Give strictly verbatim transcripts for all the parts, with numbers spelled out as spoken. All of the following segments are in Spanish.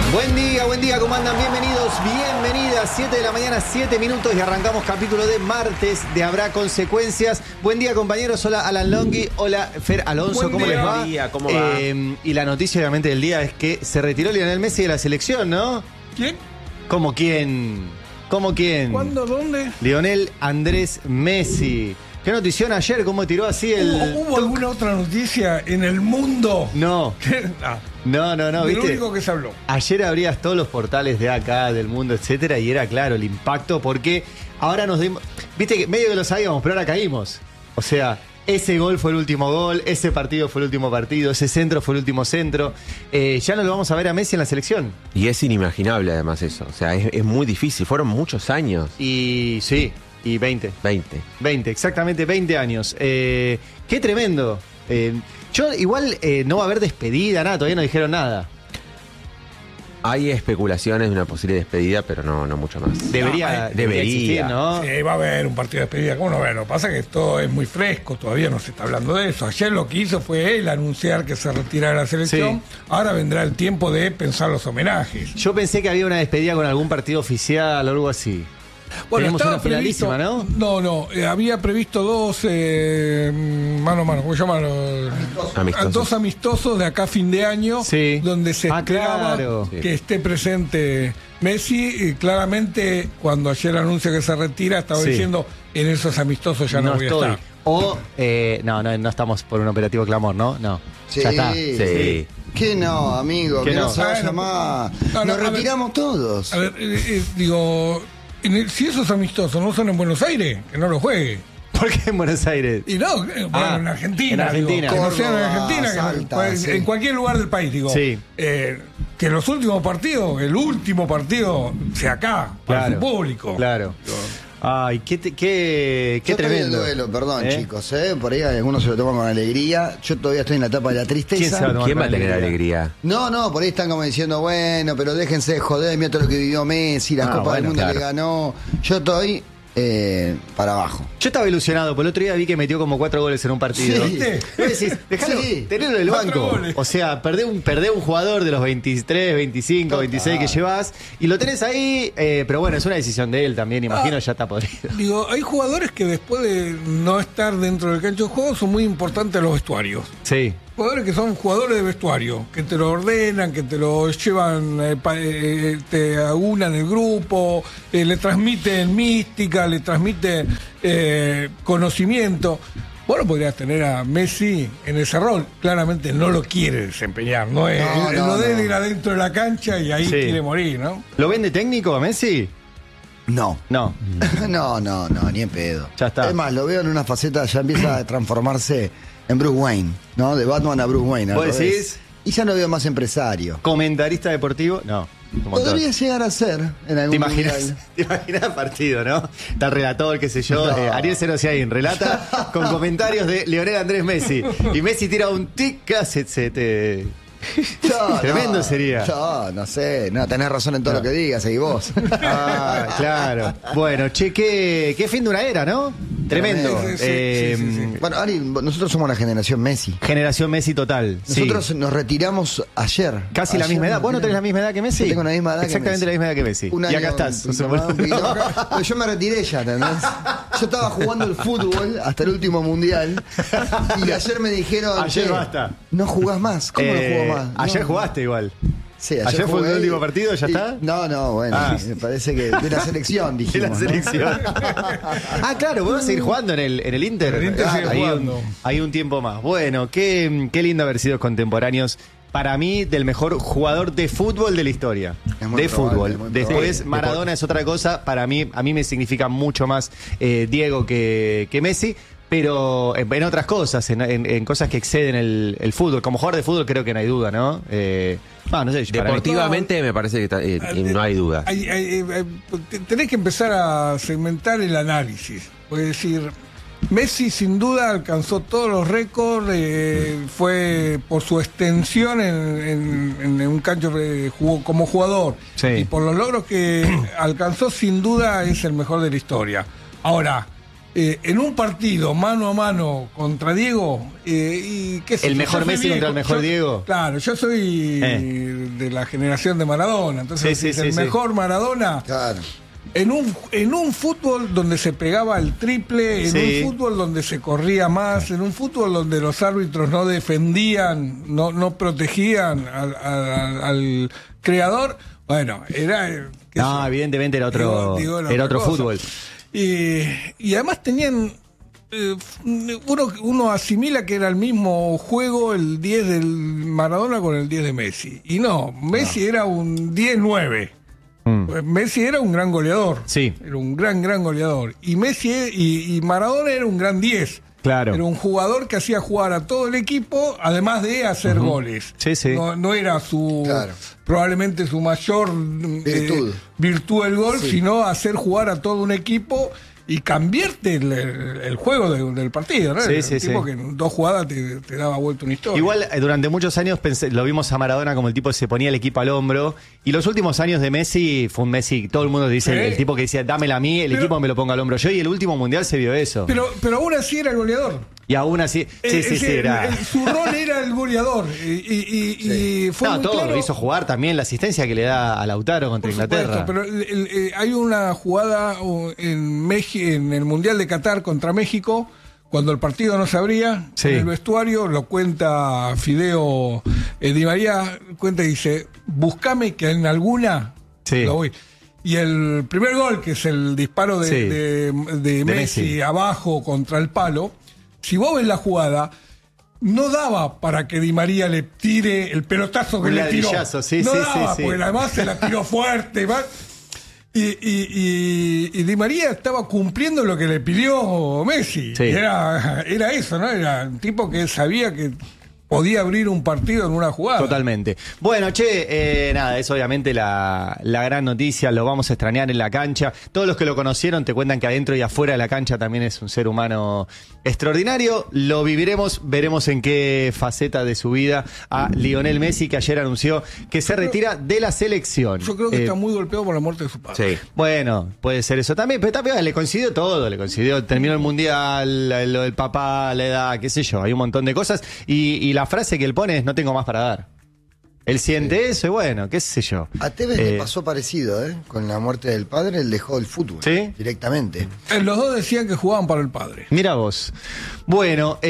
Buen día, buen día, ¿cómo andan? Bienvenidos, bienvenidas. siete de la mañana, siete minutos y arrancamos capítulo de martes de Habrá Consecuencias. Buen día, compañeros. Hola, Alan Longhi. Hola, Fer Alonso. Buen ¿Cómo día. les va? Buen día, ¿cómo va? Eh, y la noticia, obviamente, del día es que se retiró Lionel Messi de la selección, ¿no? ¿Quién? ¿Cómo quién? ¿Cómo quién? ¿Cuándo? ¿Dónde? Lionel Andrés Messi. ¿Qué notición ayer? ¿Cómo tiró así el...? ¿Hubo, hubo alguna otra noticia en el mundo? No, Ah, no, no, no, de ¿viste? lo único que se habló. Ayer abrías todos los portales de acá, del mundo, etcétera, y era claro el impacto, porque ahora nos dimos. Viste que medio que lo sabíamos, pero ahora caímos. O sea, ese gol fue el último gol, ese partido fue el último partido, ese centro fue el último centro. Eh, ya no lo vamos a ver a Messi en la selección. Y es inimaginable además eso. O sea, es, es muy difícil. Fueron muchos años. Y sí, y veinte. veinte. veinte, exactamente veinte años. Eh, qué tremendo. Eh, yo igual eh, no va a haber despedida, nada, todavía no dijeron nada. Hay especulaciones de una posible despedida, pero no, no mucho más. Debería, No, debería existir, debería. ¿no? Sí, va a haber un partido de despedida. ¿Cómo no ver? Lo que pasa es que esto es muy fresco, todavía no se está hablando de eso. Ayer lo que hizo fue él anunciar que se retira de la selección. Sí. Ahora vendrá el tiempo de pensar los homenajes. Yo pensé que había una despedida con algún partido oficial o algo así. Tenemos estaba una finalísima, ¿no? No, no, eh, había previsto dos eh, mano a mano, ¿cómo se llaman? Los- Amistosos. Dos amistosos de acá a fin de año, Sí. donde se Ah, esperaba claro. que esté presente Messi. Y claramente, cuando ayer anuncia que se retira, estaba Sí. diciendo, en esos amistosos ya no, voy estoy. a estar. O, eh, no, no, no estamos por un operativo clamor, ¿no? No. Sí. Ya está. Sí. Que no, amigo, Que que no, no. se vaya Bueno, más. no, no, Nos a ver. retiramos todos. A ver, eh, eh, digo, en el- si esos amistosos no son en Buenos Aires, que no lo juegue. ¿Por qué en Buenos Aires? Y no, eh, bueno, Ah, en Argentina. en Argentina. Digo, que no sea en Córdoba, Argentina, que no- Salta, pues, sí. en cualquier lugar del país, digo. Sí. Eh, que los últimos partidos, el último partido, sea acá, para Claro. su público. Claro. Ay, qué, te- qué, qué Yo estoy en tremendo. duelo, perdón, ¿Eh? chicos, ¿eh? Por ahí algunos se lo toman con alegría. Yo todavía estoy en la etapa de la ¿Quién se va a tristeza. tomar ¿Quién va a con tener alegría? alegría? No, no, por ahí están como diciendo, bueno, pero déjense de joder, mira todo lo que vivió Messi, la Ah, Copa del bueno, Mundo claro. le ganó. Yo estoy eh, para abajo. Yo estaba ilusionado, por el otro día vi que metió como cuatro goles en un partido. Sí. ¿Viste? Vos decís, dejalo, Sí. tenelo en el Cuatro banco. goles. O sea, perdé un, perdé un jugador de los veintitrés, veinticinco, Total. veintiséis que llevas y lo tenés ahí, eh, pero bueno, es una decisión de él también, imagino, Ah. ya está podrido. Digo, hay jugadores que después de no estar dentro del cancho de juego son muy importantes los vestuarios. Sí. Jugadores que son jugadores de vestuario, que te lo ordenan, que te lo llevan, eh, pa- eh, te aunan el grupo, eh, le transmiten mística, le transmiten eh, conocimiento. Vos no podrías tener a Messi en ese rol. Claramente no lo quiere desempeñar, no es. No, él- no, lo de él no. ir adentro de la cancha y ahí Sí. quiere morir, ¿no? ¿Lo vende técnico a Messi? No. No. No, no, no, ni en pedo. Ya está. Es más, lo veo en una faceta, ya empieza a transformarse en Bruce Wayne, ¿no? De Batman a Bruce Wayne. al ¿Vos revés. decís? Y ya no veo más empresario. ¿Comentarista deportivo? No. Un montón. Podría llegar a ser en algún ¿Te imaginas, mundial. ¿Te imaginas el partido, no? Está el relator, qué sé yo, No. eh, Ariel Serosiaín relata con comentarios de Lionel Andrés Messi. Y Messi tira un tic, ¿qué hace? Se te- No, Tremendo no, sería. No, no sé. No, tenés razón en todo No. lo que digas, seguí vos. Ah, claro. Bueno, che, qué, qué fin de una era, ¿no? Tremendo. Sí, sí, sí, Eh, sí, sí, sí. Bueno, Ari, nosotros somos la generación Messi. Generación Messi total. sí. Nosotros nos retiramos ayer. Casi la Ayer misma edad. nos ¿Vos no tenés la retiramos. misma edad que Messi? Yo tengo la misma edad que Exactamente Messi. la misma edad que Messi. Un y año, acá estás. un O sea, poquito más, un bueno. poquito más. Pero yo me retiré ya, ¿entendés? Yo estaba jugando el fútbol hasta el último mundial y ayer me dijeron, Ayer "Che, basta". no jugás más. ¿Cómo Eh, no jugás más? Ayer No. jugaste igual. Sí, ¿Ayer fue jugué el último y- partido? ¿Ya y- está? No, no, bueno, Ah. me parece que de la selección, De dijimos. la ¿no? selección. ah, claro, vos vas a seguir jugando en el, en el Inter. El Inter Ah, sigue hay, jugando. un, hay un tiempo más. Bueno, qué, qué lindo haber sido contemporáneos. Para mí, del mejor jugador de fútbol de la historia. Es muy De probable, fútbol. es muy Después, probable. Maradona es otra cosa. Para mí, a mí me significa mucho más eh, Diego que, que Messi. Pero en, en otras cosas, en, en- en cosas que exceden el, el fútbol. Como jugador de fútbol creo que no hay duda, ¿no? Eh, no, no sé. para mí- Deportivamente me parece que ta- eh, eh, no hay duda. Hay- hay- hay- te- tenés que empezar a segmentar el análisis. Es decir, Messi sin duda alcanzó todos los récords, eh, fue por su extensión en, en- en un cancho que jugó como jugador Sí. y por los logros que alcanzó, sin duda es el mejor de la historia. Ahora, eh, en un partido mano a mano contra Diego, eh, y qué sé ¿El yo, mejor yo soy Messi contra el mejor yo- Diego? Claro, yo soy Eh. de la generación de Maradona. Entonces, Sí, es sí, el sí, mejor Maradona. Claro. En un, en un fútbol donde se pegaba el triple, en Sí. un fútbol donde se corría más, en un fútbol donde los árbitros no defendían, no, no protegían al, al- al creador, bueno, era... eh, qué No, sé, evidentemente era otro, digo- digo, era otra otro cosa. fútbol. Y, y además tenían... eh, uno, uno asimila que era el mismo juego el diez del Maradona con el diez de Messi. Y no, Messi era un diez nueve. Mm. Pues Messi era un gran goleador. Sí. Era un gran, gran goleador. Y Messi y, y Maradona era un gran diez. Claro. Era un jugador que hacía jugar a todo el equipo, además de hacer goles. Sí, sí. No, no era su Claro. probablemente su mayor eh, Virtud. virtud el gol, Sí. sino hacer jugar a todo un equipo y cambiarte el, el- el juego de- del partido, ¿no? Sí, El sí, tipo sí. que en dos jugadas te, te daba vuelta una historia. Igual eh, durante muchos años pensé- lo vimos a Maradona como el tipo que se ponía el equipo al hombro. Y los últimos años de Messi fue un Messi, todo el mundo dice, Sí. el, el tipo que decía, dámela a mí, el Pero- equipo me lo ponga al hombro yo. Y el último mundial se vio eso. pero, pero aún así era el goleador. y aún así, sí, Eh, sí, es sí, que era... el- el- su rol era el goleador. Y, y- y- y fue No, muy todo claro. lo hizo jugar también, la asistencia que le da a Lautaro contra Por Inglaterra. supuesto, pero el- el- eh, hay una jugada uh, en, Meji- en el Mundial de Qatar contra México, cuando el partido no se abría, Sí. en el vestuario, lo cuenta Fideo eh, Di María, cuenta y dice, buscame que en alguna Sí. lo voy. Y el primer gol, que es el disparo de, Sí. de- de Messi, Messi. abajo contra el palo, si vos ves la jugada, no daba para que Di María le tire el pelotazo que Un le tiró. ladrillazo, sí, no sí, daba, sí, sí. porque además se la tiró fuerte. va- Y, y, y- y Di María estaba cumpliendo lo que le pidió Messi. Sí. Y Era, era eso, ¿no? Era un tipo que sabía que podía abrir un partido en una jugada. Totalmente. Bueno, che, eh, nada, es obviamente la, la gran noticia, lo vamos a extrañar en la cancha. Todos los que lo conocieron te cuentan que adentro y afuera de la cancha también es un ser humano extraordinario. Lo viviremos, veremos en qué faceta de su vida a Lionel Messi, que ayer anunció que se retira de la selección. Yo creo que Eh, está muy golpeado por la muerte de su padre. Sí. Bueno, puede ser eso también, pero también le coincidió todo, le coincidió, terminó el mundial, lo del papá, la edad, qué sé yo, hay un montón de cosas. Y, y la frase que él pone es, no tengo más para dar. Él siente eso y bueno, qué sé yo. A Tevez Eh, le pasó parecido, ¿eh? Con la muerte del padre, él dejó el fútbol. ¿Sí? Directamente. Eh, Los dos decían que jugaban para el padre. Mira vos. Bueno,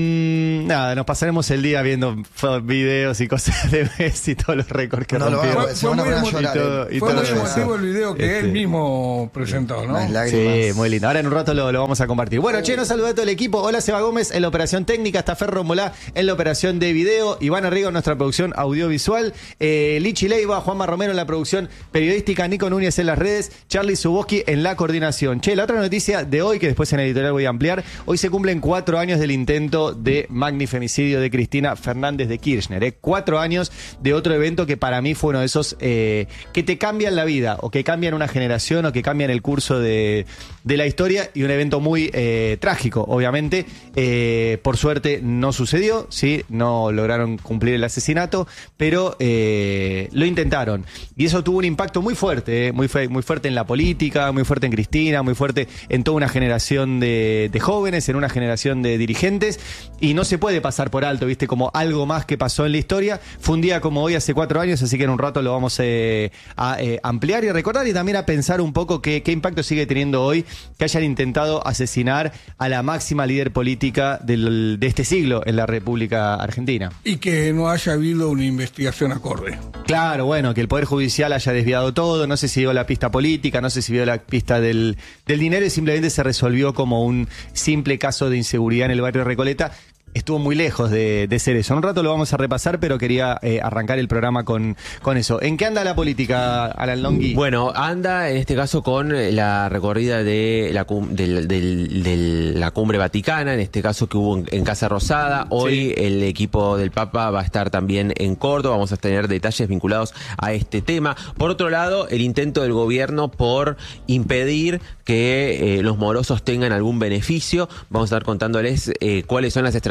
em, nada, nos pasaremos el día viendo fo- videos y cosas de Messi y todos los récords que No lo rompió. van a- Fue, se fue van a muy, poner a emo- y llorar, todo- eh. y fue todo muy lo demás. emotivo el video que Este, él mismo presentó, ¿no? Unas lágrimas. Sí, muy lindo. Ahora en un rato lo, lo vamos a compartir. Bueno, che, nos saluda a todo el equipo. Hola, Seba Gómez en la operación técnica, está Ferro Molá en la operación de video, Iván Arrigo en nuestra producción audiovisual, eh, Lichi Leiva, Juanma Romero en la producción periodística, Nico Núñez en las redes, Charlie Zuboski en la coordinación. Che, la otra noticia de hoy, que después en editorial voy a ampliar, hoy se cumplen cuatro años del intento de magnifemicidio de Cristina Fernández de Kirchner. ¿eh? Cuatro años de otro evento que para mí fue uno de esos eh, que te cambian la vida, o que cambian una generación, o que cambian el curso de, de la historia, y un evento muy eh, trágico, obviamente. Eh, por suerte no sucedió, ¿sí? No lograron cumplir el asesinato, pero eh, lo intentaron. Y eso tuvo un impacto muy fuerte, ¿eh? muy, fe- muy fuerte en la política, muy fuerte en Cristina, muy fuerte en toda una generación de, de jóvenes, en una generación de dirigentes, y no se puede pasar por alto, ¿viste? Como algo más que pasó en la historia. Fue un día como hoy hace cuatro años, así que en un rato lo vamos eh, a eh, ampliar y a recordar, y también a pensar un poco qué, qué impacto sigue teniendo hoy que hayan intentado asesinar a la máxima líder política del- de este siglo en la República Argentina. Y que no haya habido una investigación acorde. Claro, bueno, que el Poder Judicial haya desviado todo, no sé si dio la pista política, no sé si dio la pista del, del dinero, y simplemente se resolvió como un simple caso de inseguridad en el barrio Recoleta. Estuvo muy lejos de, de ser eso. En un rato lo vamos a repasar, pero quería eh, arrancar el programa con, con eso. ¿En qué anda la política, Alan Longhi? Bueno, anda en este caso con la recorrida de la, cum- del- del- del- la cumbre vaticana, en este caso que hubo en, en Casa Rosada. Hoy Sí. el equipo del Papa va a estar también en Córdoba, vamos a tener detalles vinculados a este tema. Por otro lado, el intento del gobierno por impedir que eh, los morosos tengan algún beneficio. Vamos a estar contándoles eh, cuáles son las estrategias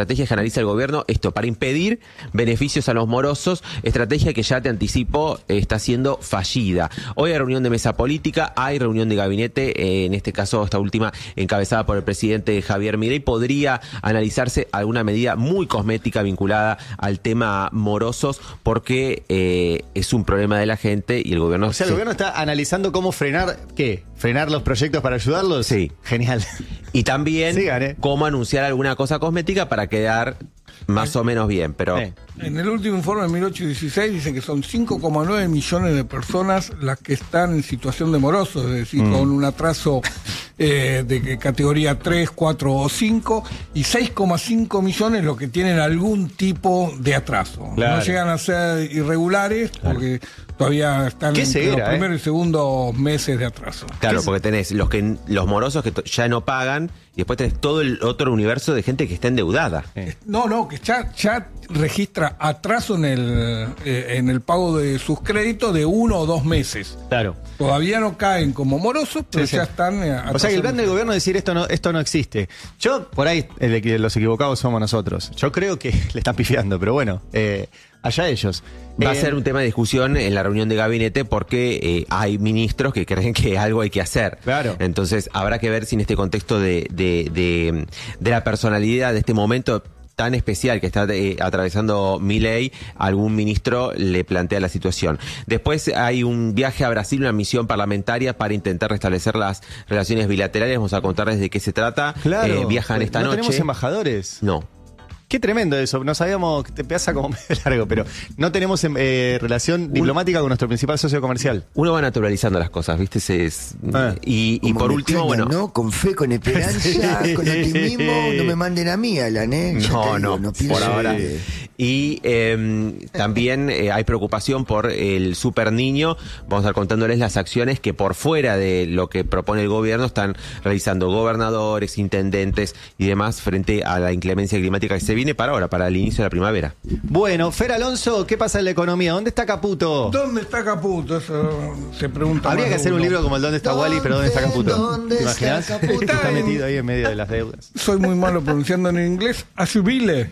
estrategias que analiza el gobierno, esto, para impedir beneficios a los morosos, estrategia que ya te anticipo está siendo fallida. Hoy hay reunión de mesa política, hay reunión de gabinete, eh, en este caso esta última encabezada por el presidente Javier Milei. Podría analizarse alguna medida muy cosmética vinculada al tema morosos, porque eh, es un problema de la gente y el gobierno... O sea, el se... gobierno está analizando cómo frenar, ¿qué? ¿Frenar los proyectos para ayudarlos? Sí. Genial. Y también Sigan, ¿eh? cómo anunciar alguna cosa cosmética para quedar más o menos bien, pero... Sí. En el último informe de mil ochocientos dieciséis dicen que son cinco coma nueve millones de personas las que están en situación de morosos, es decir, mm. con un atraso eh, de categoría tres, cuatro o cinco, y seis coma cinco millones los que tienen algún tipo de atraso. Claro. No llegan a ser irregulares porque todavía están Qué en ceguera, los primeros eh? y segundos meses de atraso. Claro, porque tenés los que los morosos que ya no pagan y después tenés todo el otro universo de gente que está endeudada. Sí. No, no, que ya, ya registra atraso en el, eh, en el pago de sus créditos de uno o dos meses. Claro. Todavía no caen como morosos, pero Sí, sí. ya están... Eh, O sea que el plan del gobierno es decir esto no, esto no existe. Yo, por ahí, el de que los equivocados somos nosotros. Yo creo que le están pifiando, pero bueno, eh, allá ellos. Va a Eh, ser un tema de discusión en la reunión de gabinete porque eh, hay ministros que creen que algo hay que hacer. Claro. Entonces habrá que ver si en este contexto de, de, de, de la personalidad de este momento tan especial que está eh, atravesando Milei, algún ministro le plantea la situación. Después hay un viaje a Brasil, una misión parlamentaria para intentar restablecer las relaciones bilaterales. Vamos a contarles de qué se trata. Claro. Eh, viajan esta ¿No noche. tenemos embajadores? No. Qué tremendo eso. No sabíamos, te pasa como medio largo, pero no tenemos eh, relación diplomática con nuestro principal socio comercial. Uno va naturalizando las cosas, ¿viste? Se es- Ah. y, y Como por me último, extraña, bueno... ¿no? Con fe, con esperanza, Sí. con optimismo. No me manden a mí, Alan, ¿eh? Ya te No, digo, no, no por pienso ahora. que- Y eh, también eh, hay preocupación por el super niño. Vamos a estar contándoles las acciones que por fuera de lo que propone el gobierno están realizando gobernadores, intendentes y demás frente a la inclemencia climática que se viene para ahora, para el inicio de la primavera. Bueno, Fer Alonso, ¿qué pasa en la economía? ¿Dónde está Caputo? ¿Dónde está Caputo? Eso se pregunta. Habría más que de hacer un uno. libro como el ¿Dónde está Wally? Pero ¿dónde está Caputo? ¿Dónde ¿Te está imaginas? Caputo? Que está metido ahí en medio de las deudas. Soy muy malo pronunciando en inglés. Asheville.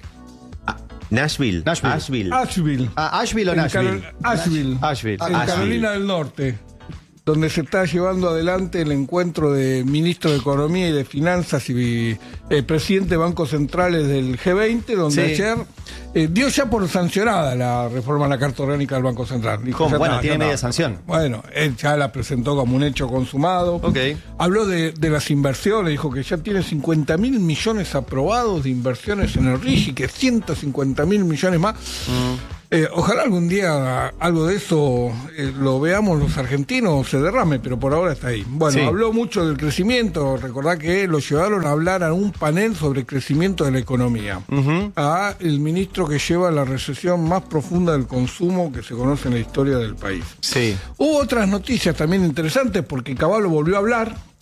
Nashville. Nashville. Asheville. Asheville. Ah, ¿Asheville o En Nashville? Carol- Asheville. Asheville. En Asheville. Carolina del Norte, donde se está llevando adelante el encuentro de ministros de Economía y de Finanzas y eh, presidente de bancos centrales del G veinte, donde Sí. ayer eh, dio ya por sancionada la reforma a la Carta Orgánica del Banco Central. Dijo, ¿Cómo? ya Bueno, está, tiene ya media está. sanción. Bueno, él ya la presentó como un hecho consumado. Ok. Habló de, de las inversiones, dijo que ya tiene cincuenta mil millones aprobados de inversiones en el R I G I, que ciento cincuenta mil millones más. Eh, ojalá algún día algo de eso eh, lo veamos los argentinos, se derrame, pero por ahora está ahí. Bueno, Sí. habló mucho del crecimiento, recordá que lo llevaron a hablar a un panel sobre el crecimiento de la economía. Ujú. A el ministro que lleva la recesión más profunda del consumo que se conoce en la historia del país. Sí. Hubo otras noticias también interesantes porque Caballo volvió a hablar.